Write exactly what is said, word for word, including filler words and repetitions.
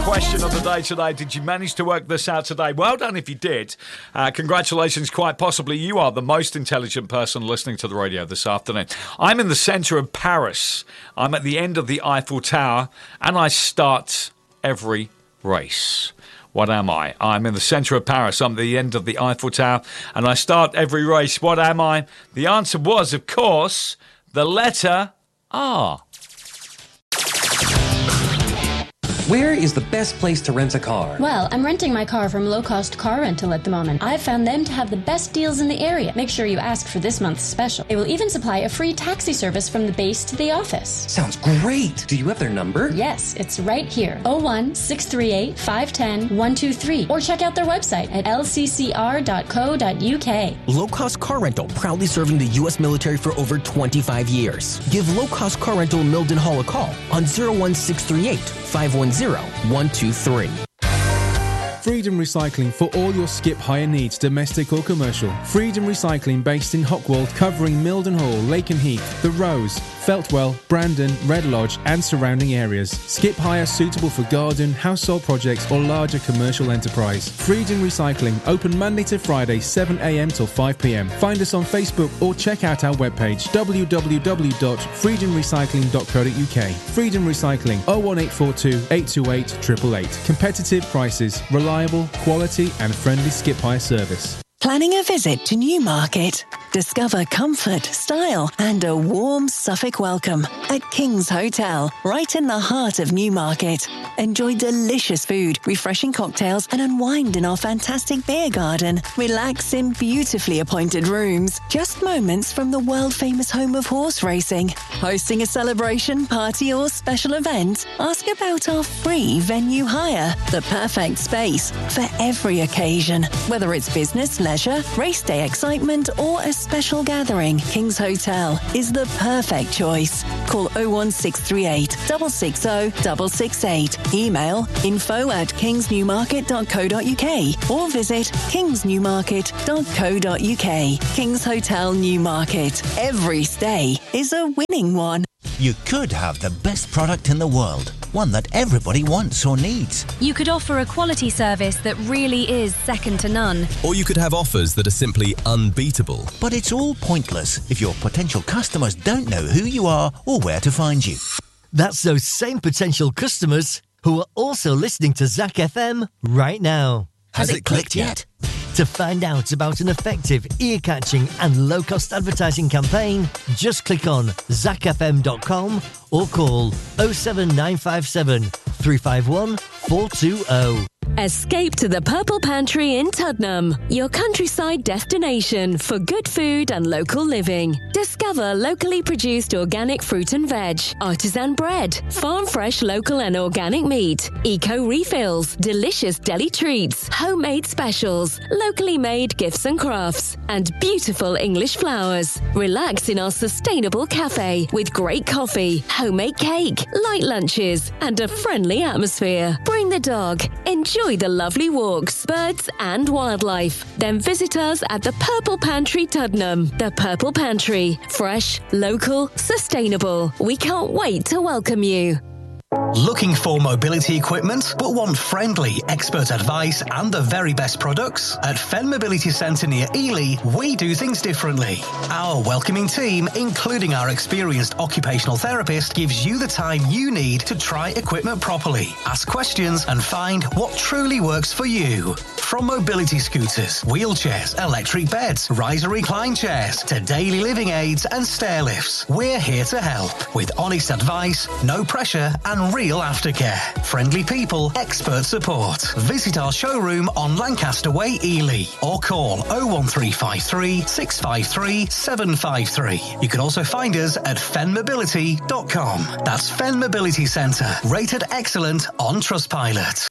question of the day today. Did you manage to work this out today? Well done if you did. Uh, congratulations. Quite possibly you are the most intelligent person listening to the radio this afternoon. I'm in the centre of Paris. I'm at the end of the Eiffel Tower, and I start every race. What am I? I'm in the centre of Paris. I'm at the end of the Eiffel Tower, and I start every race. What am I? The answer was, of course, the letter R. Where is the best place to rent a car? Well, I'm renting my car from Low Cost Car Rental at the moment. I've found them to have the best deals in the area. Make sure you ask for this month's special. They will even supply a free taxi service from the base to the office. Sounds great. Do you have their number? Yes, it's right here. oh one, six three eight, five one zero, one two three. Or check out their website at l c c r dot co dot u k. Low Cost Car Rental, proudly serving the U S military for over twenty-five years. Give Low Cost Car Rental Milden Hall a call on zero one six three eight, five one zero, one two three. Freedom Recycling for all your skip hire needs, domestic or commercial. Freedom Recycling based in Hockwold, covering Milden Hall, Lakenheath, The Rose, Feltwell, Brandon, Red Lodge and surrounding areas. Skip hire suitable for garden, household projects or larger commercial enterprise. Freedom Recycling, open Monday to Friday, seven a m till five p m. Find us on Facebook or check out our webpage, w w w dot freedom recycling dot co dot u k. Freedom Recycling, oh one eight four two, eight two eight, eight eight eight. Competitive prices, reliable, quality and friendly skip hire service. Planning a visit to Newmarket? Discover comfort, style and a warm Suffolk welcome at King's Hotel, right in the heart of Newmarket. Enjoy delicious food, refreshing cocktails and unwind in our fantastic beer garden. Relax in beautifully appointed rooms, just moments from the world-famous home of horse racing. Hosting a celebration, party or special event? Ask about our free venue hire. The perfect space for every occasion, whether it's business, leisure, race day excitement or a special gathering. King's Hotel is the perfect choice. Call oh one six three eight, six six zero, six six eight. Email info at kingsnewmarket dot co dot u k or visit kingsnewmarket dot co dot u k. King's Hotel Newmarket. Every stay is a winning one. You could have the best product in the world, one that everybody wants or needs. You could offer a quality service that really is second to none. Or you could have offers that are simply unbeatable. But it's all pointless if your potential customers don't know who you are or where to find you. That's those same potential customers who are also listening to Zach F M right now. Has, Has it, it clicked, clicked yet? To find out about an effective, ear-catching and low-cost advertising campaign, just click on zac f m dot com or call oh seven nine five seven, three five one, four two zero. Escape to the Purple Pantry in Tuddenham, your countryside destination for good food and local living. Discover locally produced organic fruit and veg, artisan bread, farm fresh local and organic meat, eco refills, delicious deli treats, homemade specials, locally made gifts and crafts, and beautiful English flowers. Relax in our sustainable cafe with great coffee, homemade cake, light lunches, and a friendly atmosphere. Bring the dog. Enjoy the lovely walks, birds and wildlife. Then visit us at the Purple Pantry Tuddenham. The Purple Pantry. Fresh, local, sustainable. We can't wait to welcome you. Looking for mobility equipment but want friendly, expert advice and the very best products? At Fen Mobility Centre near Ely, we do things differently. Our welcoming team, including our experienced occupational therapist, gives you the time you need to try equipment properly, ask questions and find what truly works for you. From mobility scooters, wheelchairs, electric beds, riser recline chairs to daily living aids and stair lifts, we're here to help with honest advice, no pressure and real aftercare. Friendly people, expert support. Visit our showroom on Lancaster Way, Ely, or call oh one three five three, six five three, seven five three. You can also find us at fen mobility dot com. That's Fen Mobility Centre, rated excellent on Trustpilot.